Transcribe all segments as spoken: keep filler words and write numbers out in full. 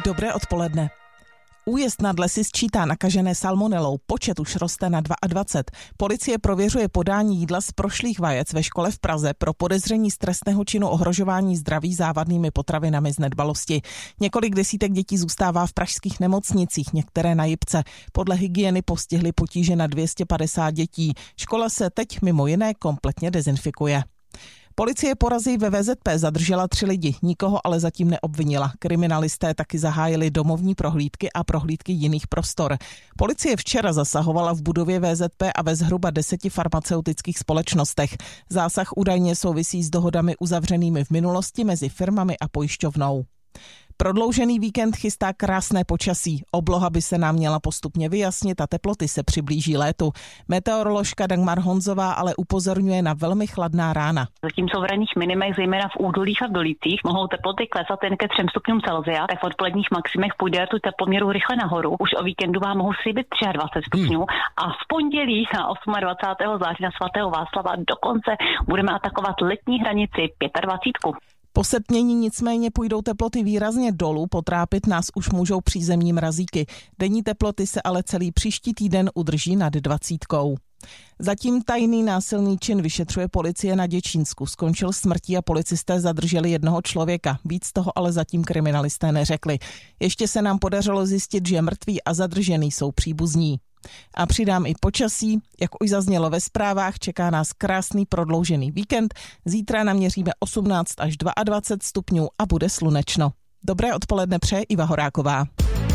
Dobré odpoledne. Újezd nad lesy sčítá nakažené salmonelou, počet už roste na dvacet dva. Policie prověřuje podání jídla z prošlých vajec ve škole v Praze pro podezření z trestného činu ohrožování zdraví závadnými potravinami z nedbalosti. Několik desítek dětí zůstává v pražských nemocnicích, některé na jipce. Podle hygieny postihly potíže na dvě stě padesát dětí. Škola se teď mimo jiné kompletně dezinfikuje. Policie po razii ve V Z P zadržela tři lidi, nikoho ale zatím neobvinila. Kriminalisté taky zahájili domovní prohlídky a prohlídky jiných prostor. Policie včera zasahovala v budově V Z P a ve zhruba deseti farmaceutických společnostech. Zásah údajně souvisí s dohodami uzavřenými v minulosti mezi firmami a pojišťovnou. Prodloužený víkend chystá krásné počasí. Obloha by se nám měla postupně vyjasnit a teploty se přiblíží létu. Meteoroložka Dagmar Honzová ale upozorňuje na velmi chladná rána. Zatímco v ranních minimech, zejména v údolích a v dolících, mohou teploty klesat jen ke třem stupňům Celsia, tak v odpoledních maximech půjde tu teploměru rychle nahoru. Už o víkendu vám mohou slíbit dvacet tři stupňů hmm. a v pondělí na dvacátého osmého září na svatého Václava dokonce budeme atakovat letní hranici dvacet pět. Po setmění nicméně půjdou teploty výrazně dolů, potrápit nás už můžou přízemní mrazíky. Denní teploty se ale celý příští týden udrží nad dvacítkou. Zatím tajný násilný čin vyšetřuje policie na Děčínsku. Skončil smrtí a policisté zadrželi jednoho člověka. Víc toho ale zatím kriminalisté neřekli. Ještě se nám podařilo zjistit, že mrtví a zadržený jsou příbuzní. A přidám i počasí, jak už zaznělo ve zprávách, čeká nás krásný prodloužený víkend. Zítra naměříme osmnáct až dvacet dva stupňů a bude slunečno. Dobré odpoledne přeje Iva Horáková.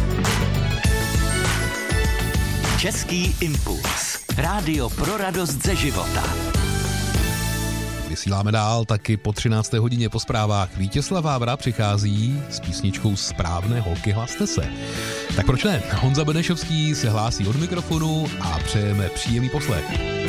Český impuls. Rádio pro radost ze života. Vysíláme dál, taky po třinácté hodině po zprávách Vítězslav Vávra přichází s písničkou Správné holky, hlaste se. Tak proč ne? Honza Benešovský se hlásí od mikrofonu a přejeme příjemný poslech.